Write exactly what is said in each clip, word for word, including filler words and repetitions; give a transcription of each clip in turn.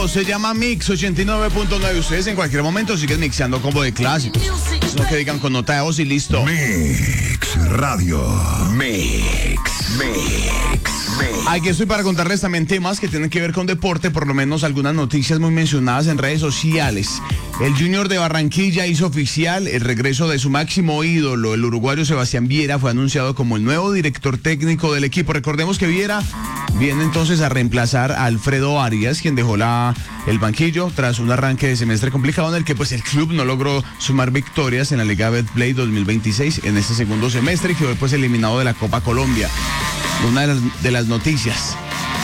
Se llama Mix ochenta y nueve punto nueve. Ustedes en cualquier momento siguen mixeando combo de clásicos. Es lo que digan con nota de voz y listo. Mix Radio. Mix. Mix. Mix. Aquí estoy para contarles también temas que tienen que ver con deporte, por lo menos algunas noticias muy mencionadas en redes sociales. El Junior de Barranquilla hizo oficial el regreso de su máximo ídolo, el uruguayo Sebastián Viera, fue anunciado como el nuevo director técnico del equipo. Recordemos que Viera viene entonces a reemplazar a Alfredo Arias, quien dejó la, el banquillo tras un arranque de semestre complicado en el que pues el club no logró sumar victorias en la Liga Betplay dos mil veintiséis en este segundo semestre y quedó pues eliminado de la Copa Colombia. Una de las, de las noticias.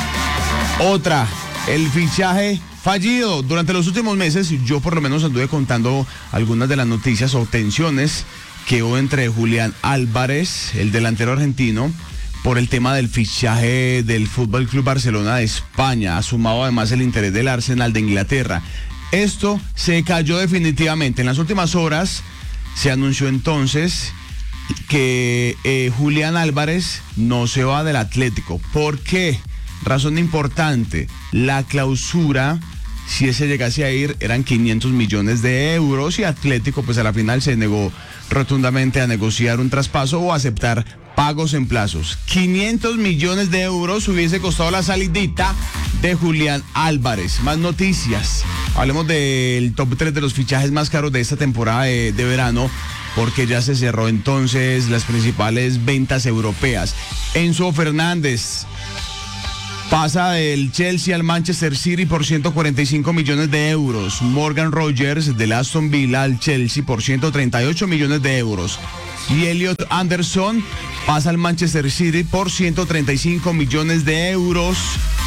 Otra, el fichaje fallido. Durante los últimos meses yo por lo menos anduve contando algunas de las noticias o tensiones que hubo entre Julián Álvarez, el delantero argentino, por el tema del fichaje del F C Barcelona de España, sumado además el interés del Arsenal de Inglaterra. Esto se cayó definitivamente. En las últimas horas se anunció entonces que eh, Julián Álvarez no se va del Atlético. ¿Por qué? Razón importante, la clausura, si ese llegase a ir, eran quinientos millones de euros y Atlético pues a la final se negó rotundamente a negociar un traspaso o aceptar pagos en plazos. quinientos millones de euros hubiese costado la salidita de Julián Álvarez. Más noticias. Hablemos del top tres de los fichajes más caros de esta temporada de, de verano, porque ya se cerró entonces las principales ventas europeas. Enzo Fernández pasa del Chelsea al Manchester City por ciento cuarenta y cinco millones de euros. Morgan Rogers del Aston Villa al Chelsea por ciento treinta y ocho millones de euros. Y Elliot Anderson pasa al Manchester City por ciento treinta y cinco millones de euros.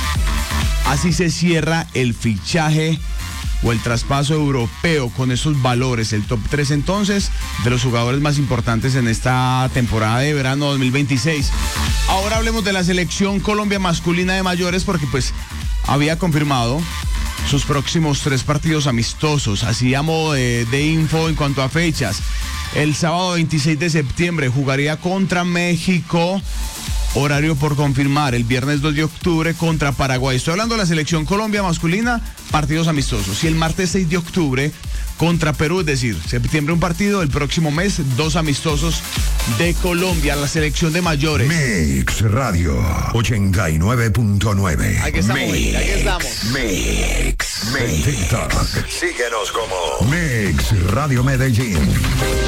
Así se cierra el fichaje o el traspaso europeo con esos valores, el top tres entonces de los jugadores más importantes en esta temporada de verano dos mil veintiséis. Ahora hablemos de la selección Colombia masculina de mayores, porque pues había confirmado sus próximos tres partidos amistosos, así a modo de, de info en cuanto a fechas. El sábado veintiséis de septiembre jugaría contra México, horario por confirmar. El viernes dos de octubre contra Paraguay. Estoy hablando de la selección Colombia masculina, partidos amistosos. Y el martes seis de octubre contra Perú, es decir, septiembre un partido, el próximo mes dos amistosos de Colombia, la selección de mayores. Mix Radio ochenta y nueve punto nueve. Aquí estamos, Mix, aquí estamos. Mix, Mix. En TikTok, síguenos como Mix Radio Medellín.